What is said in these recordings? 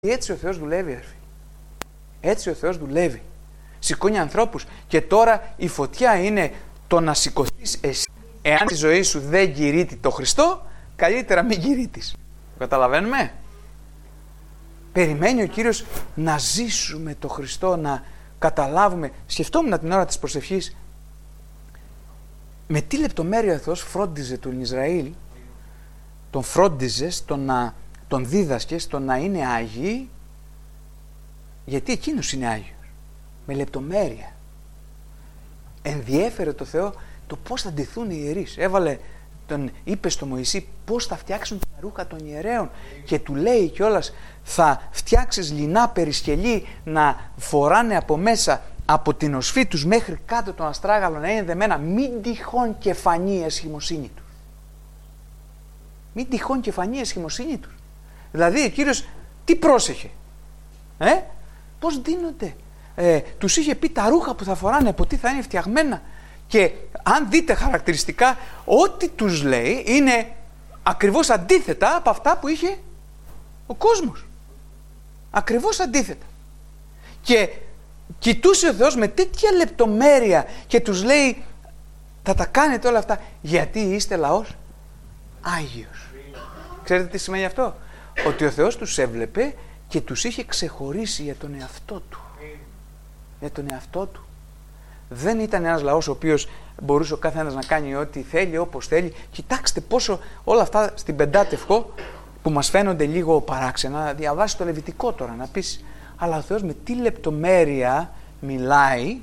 Έτσι ο Θεός δουλεύει, αδερφοί. Έτσι ο Θεός δουλεύει. Σηκώνει ανθρώπους. Και τώρα η φωτιά είναι το να σηκωθείς εσύ. Εάν η ζωή σου δεν κηρύττει το Χριστό, καλύτερα μην κηρύττεις. Καταλαβαίνουμε. Περιμένει ο Κύριος να ζήσουμε το Χριστό, να καταλάβουμε. Σκεφτόμουν την ώρα της προσευχής με τι λεπτομέρεια ο Θεός φρόντιζε τον Ισραήλ, τον φρόντιζε στο να τον δίδασκε, στο να είναι Άγιοι, γιατί εκείνος είναι Άγιος. Με λεπτομέρεια. Ενδιέφερε το Θεό το πώς θα ντυθούν οι ιερείς. Είπε στο Μωυσή πώς θα φτιάξουν τα ρούχα των ιερέων και του λέει κιόλας θα φτιάξεις λινά περισκελή να φοράνε από μέσα από την οσφή τους μέχρι κάτω τον αστράγαλο να είναι δεμένα, μην τυχόν και φανεί η εσχημοσύνη τους. Μην τυχόν και φανεί η εσχημοσύνη τους. Δηλαδή ο Κύριος τι πρόσεχε, πώς ντύνονται. Τους είχε πει τα ρούχα που θα φοράνε από τι θα είναι φτιαγμένα. Και αν δείτε χαρακτηριστικά, ό,τι τους λέει είναι ακριβώς αντίθετα από αυτά που είχε ο κόσμος. Ακριβώς αντίθετα. Και κοιτούσε ο Θεός με τέτοια λεπτομέρεια και τους λέει θα τα κάνετε όλα αυτά γιατί είστε λαός Άγιος. Ξέρετε τι σημαίνει αυτό? Ότι ο Θεός τους έβλεπε και τους είχε ξεχωρίσει για τον εαυτό του. Για τον εαυτό του. Δεν ήταν ένας λαός ο οποίος μπορούσε ο κάθε ένας να κάνει ό,τι θέλει, όπως θέλει. Κοιτάξτε πόσο όλα αυτά στην Πεντάτευκο που μας φαίνονται λίγο παράξενα, διαβάσει το Λεβιτικό τώρα να πεις, αλλά ο Θεός με τι λεπτομέρεια μιλάει,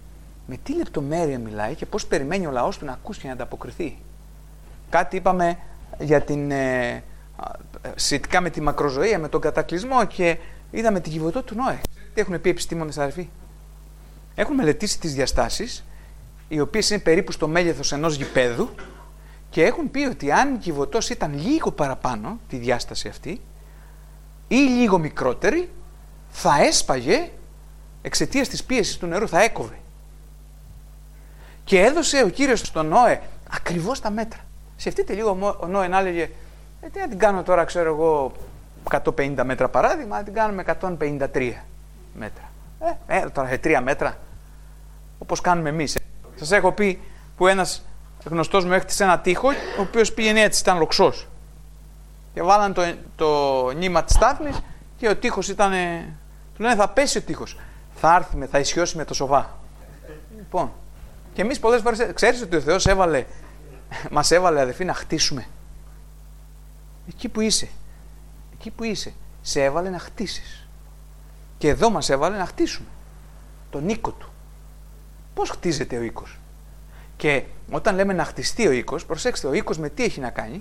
και πώς περιμένει ο λαός του να ακούσει και να ανταποκριθεί. Κάτι είπαμε για σχετικά με τη μακροζωία, με τον κατακλυσμό και είδαμε την Κιβωτό του Νόε. Τι έχουν πει επιστήμονες, αδερφοί? Έχουν μελετήσει τις διαστάσεις, οι οποίες είναι περίπου στο μέγεθος ενός γηπέδου και έχουν πει ότι αν η Κιβωτός ήταν λίγο παραπάνω, τη διάσταση αυτή, ή λίγο μικρότερη, θα έσπαγε εξαιτίας της πίεσης του νερού, θα έκοβε. Και έδωσε ο Κύριος στον Νόε ακριβώς τα μέτρα. Σκεφτείτε λίγο ο Νόε να έλεγε τι να την κάνω τώρα, ξέρω εγώ, 150 μέτρα παράδειγμα, να την κάνουμε 153 μέτρα. Τώρα 3 μέτρα, όπως κάνουμε εμείς. Σας έχω πει που ένας γνωστός μου έκτισε ένα τοίχο, ο οποίος πήγαινε έτσι, ήταν λοξός. Και βάλαν το νήμα της στάθμης και ο τοίχος ήταν, του λένε θα πέσει ο τοίχος. Θα ισιώσει με το σοβά. Λοιπόν, και εμείς πολλές φορές, ξέρεις ότι ο Θεός μας έβαλε αδελφοί να χτίσουμε. Εκεί που είσαι, σε έβαλε να χτίσεις. Και εδώ μας έβαλε να χτίσουμε τον οίκο του. Πώς χτίζεται ο οίκος? Και όταν λέμε να χτιστεί ο οίκος, προσέξτε, ο οίκος με τι έχει να κάνει?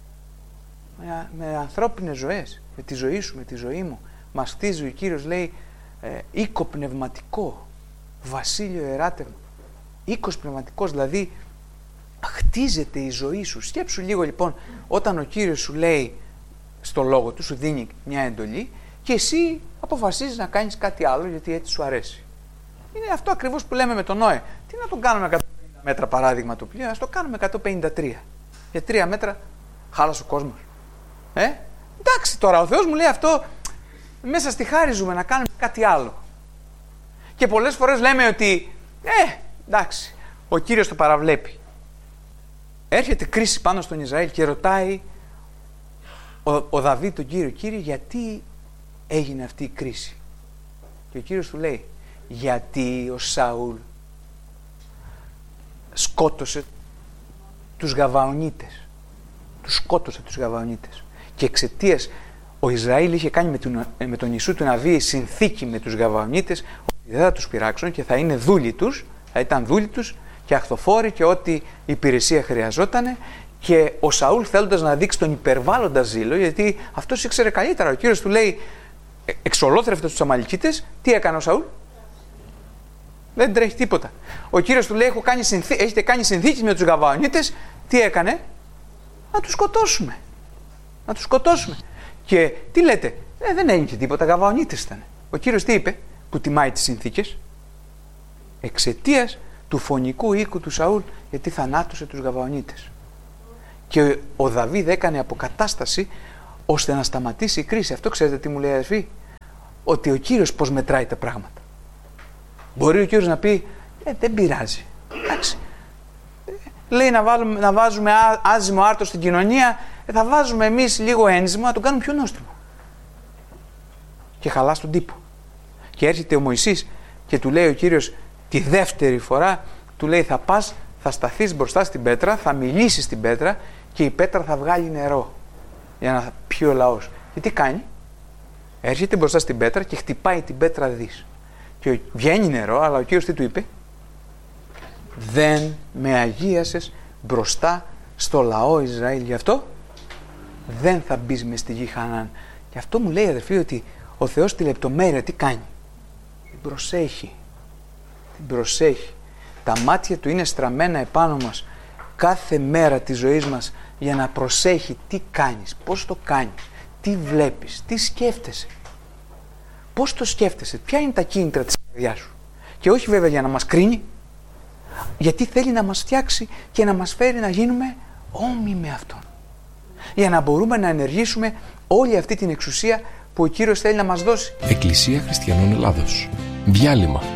Με ανθρώπινες ζωές, με τη ζωή σου, με τη ζωή μου. Μας χτίζει ο Κύριος, λέει, οίκο πνευματικό, βασίλειο εράτευμα. Οίκος πνευματικός, δηλαδή χτίζεται η ζωή σου. Σκέψου λίγο λοιπόν, όταν ο Κύριος σου λέει στο λόγο του, σου δίνει μια εντολή και εσύ αποφασίζεις να κάνεις κάτι άλλο γιατί έτσι σου αρέσει. Είναι αυτό ακριβώς που λέμε με τον Νόε. Τι να τον κάνουμε 150 μέτρα παράδειγμα το πλοίο, να το κάνουμε 153. Για 3 μέτρα χάλασε ο κόσμος. Εντάξει τώρα, ο Θεός μου λέει αυτό, μέσα στη χάρη ζούμε, να κάνουμε κάτι άλλο. Και πολλές φορές λέμε ότι, εντάξει, ο Κύριος το παραβλέπει. Έρχεται κρίση πάνω στον Ισραήλ και ρωτάει ο Δαβίδ τον Κύριο, Κύριε, γιατί έγινε αυτή η κρίση? Και ο Κύριος του λέει, γιατί ο Σαούλ σκότωσε τους Γαβαονίτες. Τους σκότωσε τους Γαβαονίτες. Και εξαιτίας ο Ισραήλ είχε κάνει με τον Ιησού του Ναβί συνθήκη με τους Γαβαονίτες ότι δεν θα τους πειράξουν και θα είναι δούλοι τους, θα ήταν δούλοι τους και αχθοφόροι και ό,τι υπηρεσία χρειαζότανε. Και ο Σαούλ, θέλοντας να δείξει τον υπερβάλλοντα ζήλο, γιατί αυτός ήξερε καλύτερα, ο Κύριος του λέει, εξολόθρευτος τους Αμαλικίτες, τι έκανε ο Σαούλ? Δεν τρέχει τίποτα. Ο Κύριος του λέει, έχετε κάνει συνθήκη με τους Γαβαονίτες, τι έκανε? Να τους σκοτώσουμε. Να τους σκοτώσουμε. Και τι λέτε? Δεν έγινε και τίποτα, Γαβαονίτες ήταν. Ο Κύριος τι είπε που τιμάει τις συνθήκες? Εξαιτίας του φωνικού οίκου του Σαούλ, γιατί θανάτωσε τους Γαβαονίτες. Και ο Δαβίδ έκανε αποκατάσταση ώστε να σταματήσει η κρίση. Αυτό ξέρετε τι μου λέει, αδερφοί? ότι ο Κύριος πώς μετράει τα πράγματα. Μπορεί ο Κύριος να πει, δεν πειράζει. Εντάξει. Λέει να βάζουμε άζυμο άρτο στην κοινωνία, θα βάζουμε εμείς λίγο ένζυμο να τον κάνουμε πιο νόστιμο. Και χαλάς τον τύπο. Και έρχεται ο Μωυσής και του λέει ο Κύριος τη δεύτερη φορά, του λέει θα πας, θα σταθείς μπροστά στην πέτρα, θα μιλήσεις στην πέτρα και η πέτρα θα βγάλει νερό για να πιει ο λαός. Και τι κάνει? Έρχεται μπροστά στην πέτρα και χτυπάει την πέτρα δις. Και βγαίνει νερό, αλλά ο Κύριος τι του είπε? Δεν με αγίασες μπροστά στο λαό Ισραήλ, γι' αυτό δεν θα μπεις μες στη γη Χανaan. Και αυτό μου λέει, αδερφοί, ότι ο Θεός τη λεπτομέρεια τι κάνει? Την προσέχει. Την προσέχει. Τα μάτια του είναι στραμμένα επάνω μας κάθε μέρα της ζωής μας για να προσέχει τι κάνεις, πώς το κάνεις, τι βλέπεις, τι σκέφτεσαι. Πώς το σκέφτεσαι, ποια είναι τα κίνητρα της καρδιάς σου. Και όχι βέβαια για να μας κρίνει, γιατί θέλει να μας φτιάξει και να μας φέρει να γίνουμε όμοιοι με Αυτόν. Για να μπορούμε να ενεργήσουμε όλη αυτή την εξουσία που ο Κύριος θέλει να μας δώσει. Εκκλησία Χριστιανών Ελλάδος. Διάλειμμα.